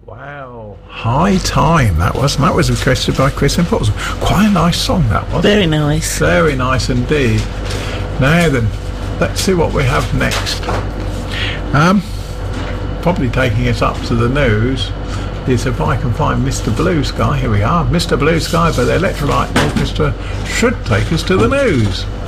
Wow. High Time, that was. And that was requested by Chris Impulse. Quite a nice song, that was. Very nice. Very nice indeed. Now then, let's see what we have next. Probably taking us up to the news is if I can find Mr. Blue Sky. Here we are. Mr. Blue Sky by the Electric Light Orchestra should take us to the news.